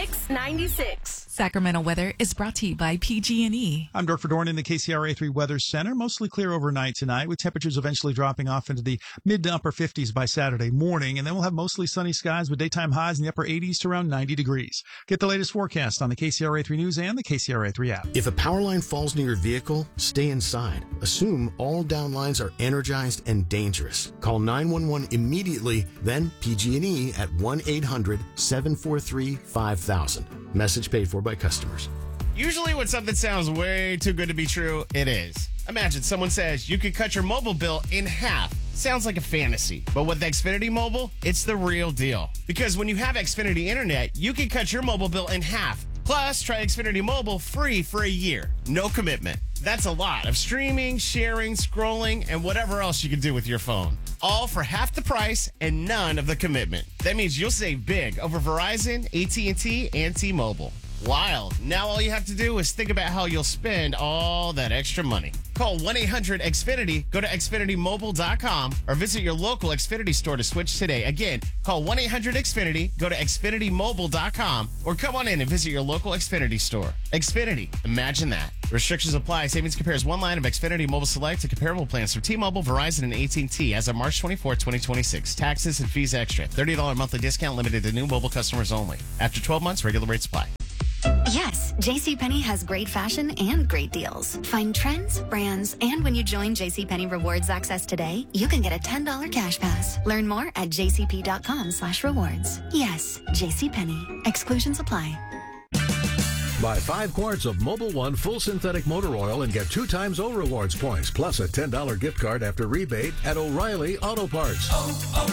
96. Sacramento weather is brought to you by PG&E. I'm Dirk Verdorn in the KCRA 3 Weather Center. Mostly clear overnight tonight, with temperatures eventually dropping off into the mid to upper 50s by Saturday morning. And then we'll have mostly sunny skies with daytime highs in the upper 80s to around 90 degrees. Get the latest forecast on the KCRA 3 News and the KCRA 3 app. If a power line falls near your vehicle, stay inside. Assume all down lines are energized and dangerous. Call 911 immediately, then PG&E at 1-800-743-5000. Message paid for by customers. Usually when something sounds way too good to be true, it is. Imagine someone says you could cut your mobile bill in half. Sounds like a fantasy. But with Xfinity Mobile, it's the real deal. Because when you have Xfinity Internet, you can cut your mobile bill in half. Plus, try Xfinity Mobile free for a year. No commitment. That's a lot of streaming, sharing, scrolling, and whatever else you can do with your phone. All for half the price and none of the commitment. That means you'll save big over Verizon, AT&T, and T-Mobile. Wild. Now all you have to do is think about how you'll spend all that extra money. Call 1-800-XFINITY, go to XfinityMobile.com, or visit your local Xfinity store to switch today. Again, call 1-800-XFINITY, go to XfinityMobile.com, or come on in and visit your local Xfinity store. Xfinity. Imagine that. Restrictions apply. Savings compares one line of Xfinity Mobile Select to comparable plans from T-Mobile, Verizon, and AT&T as of March 24, 2026. Taxes and fees extra. $30 monthly discount limited to new mobile customers only. After 12 months, regular rates apply. Yes, JCPenney has great fashion and great deals. Find trends, brands, and when you join JCPenney Rewards Access today, you can get a $10 cash pass. Learn more at jcp.com/rewards. Yes, JCPenney. Exclusions apply. Buy 5 quarts of Mobil 1 full synthetic motor oil and get 2 times O Rewards points, plus a $10 gift card after rebate at O'Reilly Auto Parts.